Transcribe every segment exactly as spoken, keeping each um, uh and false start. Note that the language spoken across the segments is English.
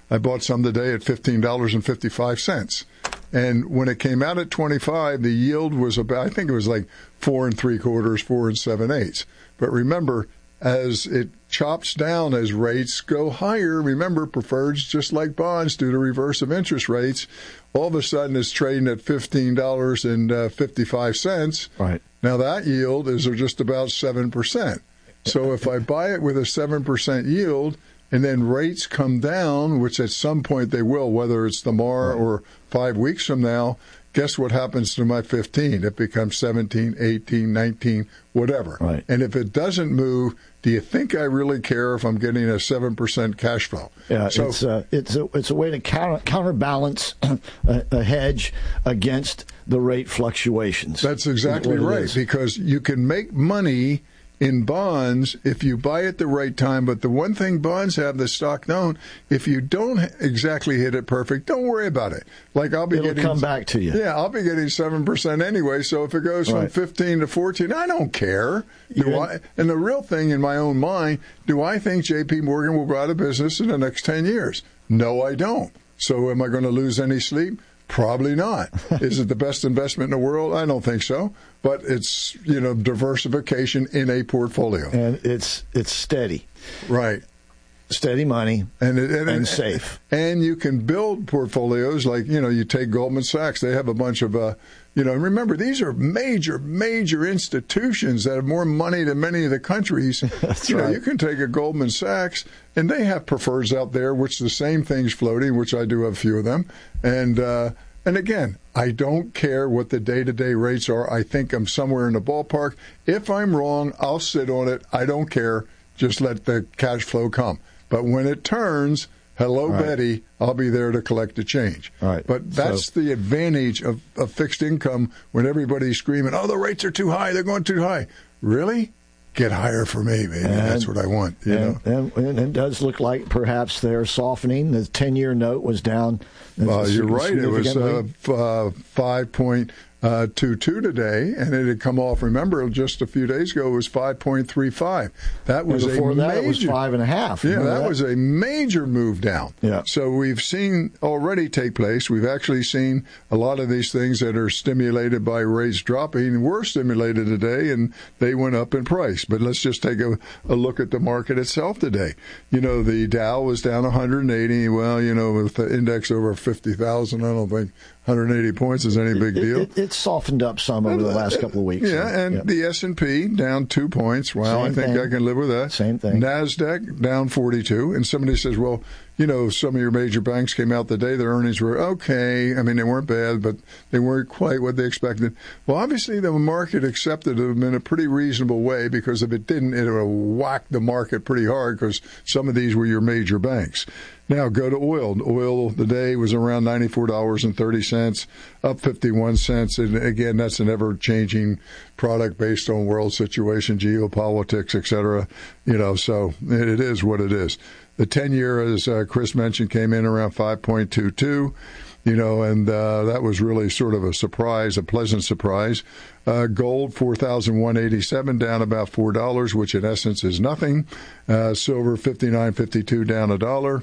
I bought some today at fifteen dollars and fifty-five cents. And when it came out at twenty-five, the yield was about, I think it was like four and three quarters, four and seven eighths. But remember, as it chops down as rates go higher, remember, preferreds, just like bonds, due to reverse of interest rates, all of a sudden it's trading at fifteen dollars and fifty-five cents. Right. Now that yield is just about seven percent. So if I buy it with a seven percent yield, and then rates come down, which at some point they will, whether it's tomorrow right. or five weeks from now, guess what happens to my fifteen? It becomes seventeen, eighteen, nineteen, whatever. Right. And if it doesn't move, do you think I really care if I'm getting a seven percent cash flow? Yeah, so, it's, a, it's, a, it's a way to counter, counterbalance a, a hedge against the rate fluctuations. That's exactly right, because you can make money in bonds if you buy at the right time. But the one thing bonds have, the stock don't, if you don't exactly hit it perfect, don't worry about it. Like I'll be It'll getting come back to you. Yeah, I'll be getting seven percent anyway. So if it goes from right. fifteen to fourteen, I don't care. Do Yeah. I? And the real thing in my own mind, do I think J P Morgan will go out of business in the next ten years? No, I don't. So am I going to lose any sleep? Probably not. Is it the best investment in the world? I don't think so. But it's, you know, diversification in a portfolio. And it's it's steady. Right. Steady money and, it, and, and and safe. And you can build portfolios like, you know, you take Goldman Sachs. They have a bunch of, uh, you know, remember, these are major, major institutions that have more money than many of the countries. That's you right. know, you can take a Goldman Sachs, and they have preferreds out there, which the same thing's floating, which I do have a few of them. And, uh, and again, I don't care what the day-to-day rates are. I think I'm somewhere in the ballpark. If I'm wrong, I'll sit on it. I don't care. Just let the cash flow come. But when it turns, hello, right. Betty, I'll be there to collect the change. Right. But that's so, the advantage of, of fixed income when everybody's screaming, oh, the rates are too high, they're going too high. Really? Get higher for me, baby. And, that's what I want. You and, know? and, and it does look like perhaps they're softening. The ten-year note was down. Well, you're right. It was uh, f- uh, five point two two today, and it had come off. Remember, just a few days ago, it was five point three five. That was and before a that, major, it was five and a half. Yeah, that, that was a major move down. Yeah. So we've seen already take place. We've actually seen a lot of these things that are stimulated by rates dropping were stimulated today, and they went up in price. But let's just take a, a look at the market itself today. You know, the Dow was down one hundred eighty. Well, you know, with the index over fifty thousand, I don't think one hundred eighty points is any big deal. It, it, it's softened up some over the last couple of weeks. Yeah, and yep. the S and P down two points. Well, Same I think thing. I can live with that. Same thing. NASDAQ down forty-two. And somebody says, well, you know, some of your major banks came out today. Their earnings were okay. I mean, they weren't bad, but they weren't quite what they expected. Well, obviously, the market accepted them in a pretty reasonable way, because if it didn't, it would whack the market pretty hard, because some of these were your major banks. Now, go to oil. Oil today was around ninety-four dollars and thirty cents, up fifty-one cents. And again, that's an ever-changing product based on world situation, geopolitics, et cetera. You know, so it is what it is. The ten-year, as uh, Chris mentioned, came in around five point two two. You know, and uh, that was really sort of a surprise, a pleasant surprise. Uh, gold, four thousand one hundred eighty-seven, down about four dollars, which in essence is nothing. Uh, silver, fifty-nine fifty-two, down a dollar.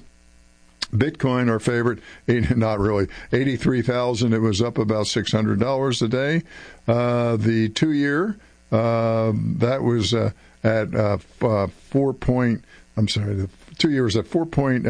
Bitcoin, our favorite, not really, eighty-three thousand. It was up about six hundred dollars a day. Uh, the two-year, uh, that was uh, at uh, uh, four point, I'm sorry, the two-year was at four point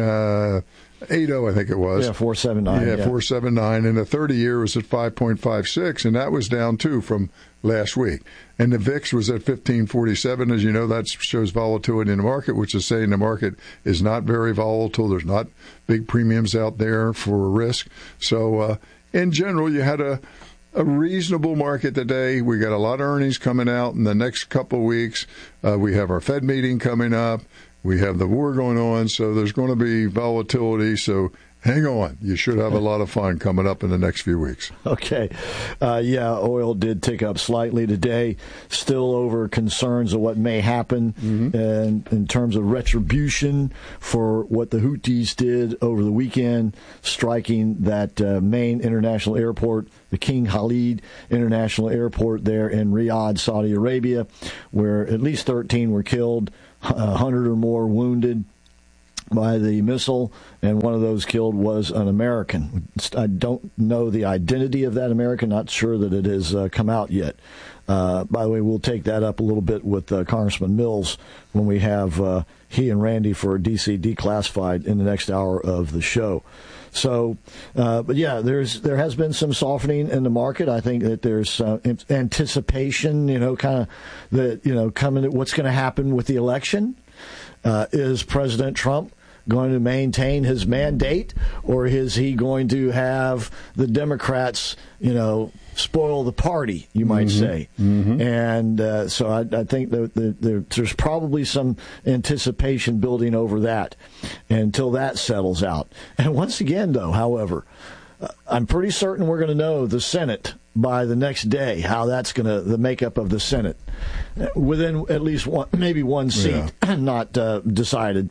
eight oh, I think it was. Yeah, four seventy-nine. Yeah, yeah. four seventy-nine. And the thirty-year was at five point five six, and that was down, too, from last week. And the V I X was at fifteen forty-seven. As you know, that shows volatility in the market, which is saying the market is not very volatile. There's not big premiums out there for risk. So, uh, in general, you had a, a reasonable market today. We got a lot of earnings coming out in the next couple of weeks. Uh, we have our Fed meeting coming up. We have the war going on, so there's going to be volatility. So hang on. You should have a lot of fun coming up in the next few weeks. Okay. Uh, yeah, oil did tick up slightly today, still over concerns of what may happen mm-hmm. in, in terms of retribution for what the Houthis did over the weekend, striking that uh, main international airport, the King Khalid International Airport there in Riyadh, Saudi Arabia, where at least thirteen were killed, one hundred or more wounded. by the missile, and one of those killed was an American. I don't know the identity of that American, not sure that it has uh, come out yet. Uh, by the way, we'll take that up a little bit with uh, Congressman Mills when we have uh, he and Randy for D C Declassified in the next hour of the show. So, uh, but yeah, there's there has been some softening in the market. I think that there's uh, anticipation, you know, kind of that, you know, coming at what's going to happen with the election. Uh, is President Trump going to maintain his mandate, or is he going to have the Democrats, you know, spoil the party, you might mm-hmm. say? Mm-hmm. And uh, so I, I think that the, the, there's probably some anticipation building over that until that settles out. And once again, though, however, uh, I'm pretty certain we're going to know the Senate by the next day, how that's going to, the makeup of the Senate, within at least one, maybe one seat, yeah. not uh, decided.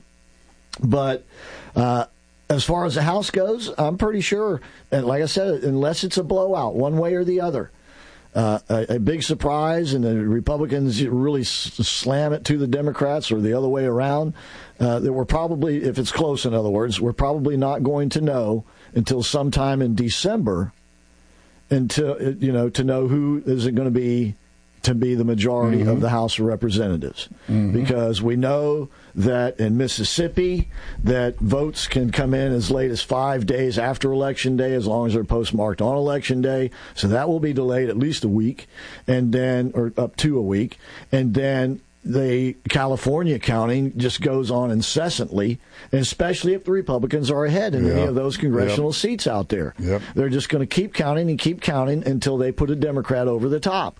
But uh, as far as the House goes, I'm pretty sure, and like I said, unless it's a blowout one way or the other, uh, a, a big surprise and the Republicans really s- slam it to the Democrats or the other way around, uh, that we're probably, if it's close, in other words, we're probably not going to know until sometime in December, until, you know, to know who is it going to be to be the majority mm-hmm. of the House of Representatives. Mm-hmm. Because we know that in Mississippi that votes can come in as late as five days after Election Day, as long as they're postmarked on Election Day. So that will be delayed at least a week, and then, or up to a week. And then the California counting just goes on incessantly, especially if the Republicans are ahead in yeah. any of those congressional yep. seats out there. Yep. They're just going to keep counting and keep counting until they put a Democrat over the top.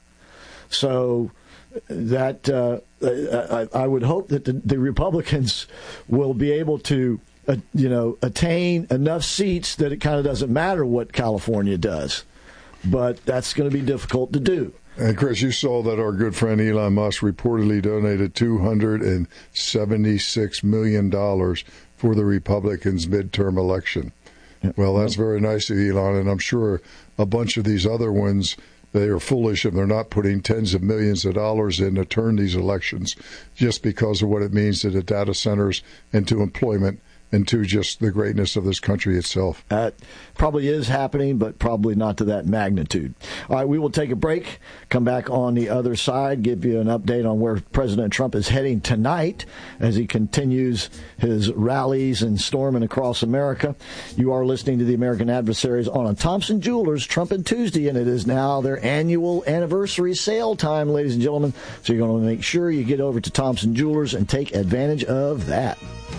So that uh, I, I would hope that the, the Republicans will be able to, uh, you know, attain enough seats that it kind of doesn't matter what California does. But that's going to be difficult to do. And, Chris, you saw that our good friend Elon Musk reportedly donated two hundred seventy-six million dollars for the Republicans' midterm election. Yep. Well, that's very nice of Elon, and I'm sure a bunch of these other ones, they are foolish if they're not putting tens of millions of dollars in to turn these elections just because of what it means to the data centers and to employment and to just the greatness of this country itself. That probably is happening, but probably not to that magnitude. All right, we will take a break, come back on the other side, give you an update on where President Trump is heading tonight as he continues his rallies and storming across America. You are listening to the American Adversaries on a Thompson Jewelers Trumpet Tuesday, and it is now their annual anniversary sale time, ladies and gentlemen. So you're going to make sure you get over to Thompson Jewelers and take advantage of that.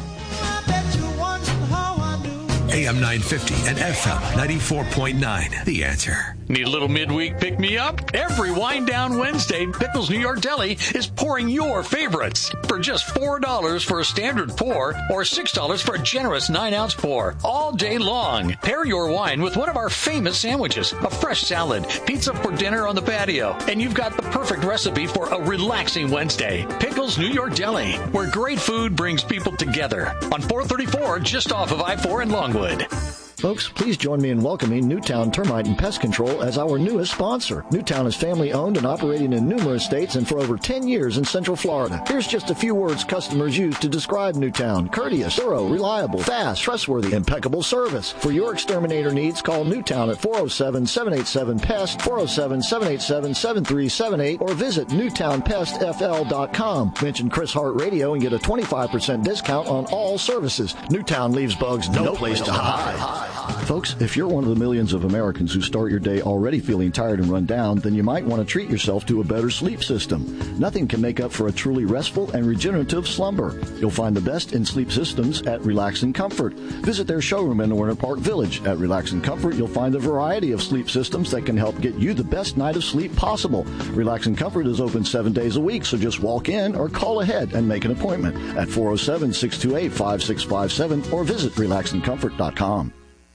A M nine fifty and F M ninety-four point nine. The Answer. Need a little midweek pick-me-up? Every Wind Down Wednesday, Pickles New York Deli is pouring your favorites for just four dollars for a standard pour or six dollars for a generous nine-ounce pour all day long. Pair your wine with one of our famous sandwiches, a fresh salad, pizza for dinner on the patio, and you've got the perfect recipe for a relaxing Wednesday. Pickles New York Deli, where great food brings people together. On four thirty-four, just off of I four in Longwood. Folks, please join me in welcoming Newtown Termite and Pest Control as our newest sponsor. Newtown is family-owned and operating in numerous states and for over ten years in Central Florida. Here's just a few words customers use to describe Newtown. Courteous, thorough, reliable, fast, trustworthy, impeccable service. For your exterminator needs, call Newtown at four oh seven, seven eight seven, P E S T, four oh seven, seven eight seven, seven three seven eight, or visit newtown pest f l dot com. Mention Chris Hart Radio and get a twenty-five percent discount on all services. Newtown leaves bugs no, no place, place to hide. hide. Folks, if you're one of the millions of Americans who start your day already feeling tired and run down, then you might want to treat yourself to a better sleep system. Nothing can make up for a truly restful and regenerative slumber. You'll find the best in sleep systems at Relax and Comfort. Visit their showroom in Winter Park Village. At Relax and Comfort, you'll find a variety of sleep systems that can help get you the best night of sleep possible. Relax and Comfort is open seven days a week, so just walk in or call ahead and make an appointment at four oh seven, six two eight, five six five seven or visit relax and comfort dot com.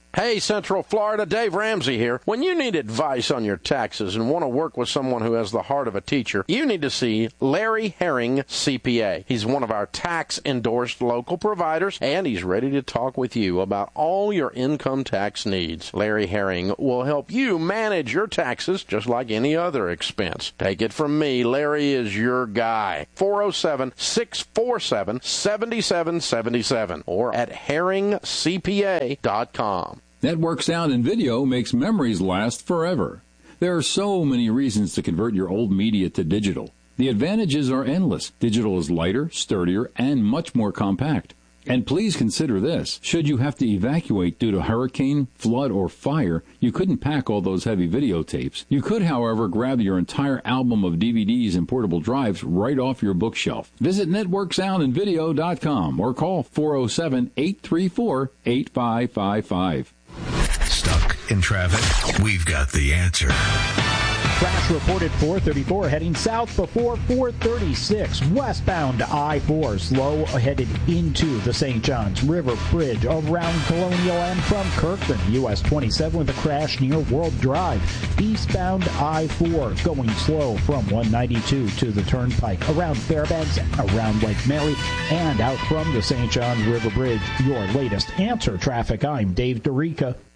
Hey, Central Florida, Dave Ramsey here. When you need advice on your taxes and want to work with someone who has the heart of a teacher, you need to see Larry Herring, C P A. He's one of our tax-endorsed local providers, and he's ready to talk with you about all your income tax needs. Larry Herring will help you manage your taxes just like any other expense. Take it from me, Larry is your guy. four oh seven, six four seven, seven seven seven seven or at herring c p a dot com. Network Sound and Video makes memories last forever. There are so many reasons to convert your old media to digital. The advantages are endless. Digital is lighter, sturdier, and much more compact. And please consider this. Should you have to evacuate due to hurricane, flood, or fire, you couldn't pack all those heavy videotapes. You could, however, grab your entire album of D V Ds and portable drives right off your bookshelf. Visit network sound and video dot com or call four oh seven, eight three four, eight five five five. Stuck in traffic? We've got the answer. Crash reported four thirty-four heading south before four thirty-six. Westbound I four slow headed into the Saint Johns River Bridge around Colonial and from Kirkland. U S twenty-seven with a crash near World Drive. Eastbound I four going slow from one ninety-two to the Turnpike around Fairbanks, around Lake Mary, and out from the Saint Johns River Bridge. Your latest answer traffic. I'm Dave DeRica.